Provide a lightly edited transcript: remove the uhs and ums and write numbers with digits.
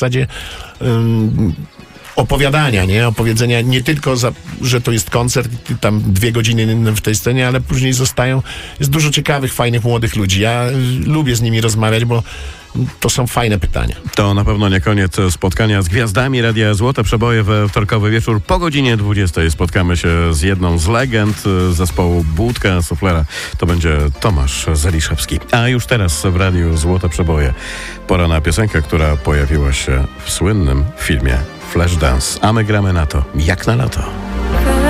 zasadzie opowiadania, nie? Opowiedzenia nie tylko, że to jest koncert, tam 2 godziny w tej scenie, ale później jest dużo ciekawych, fajnych, młodych ludzi. Ja lubię z nimi rozmawiać, bo to są fajne pytania. To na pewno nie koniec spotkania z gwiazdami Radia Złote Przeboje we wtorkowy wieczór. Po godzinie 20 spotkamy się z jedną z legend zespołu Budka Suflera. To będzie Tomasz Zeliszewski. A już teraz w Radiu Złote Przeboje pora na piosenkę, która pojawiła się w słynnym filmie Flashdance. A my gramy na to, jak na lato.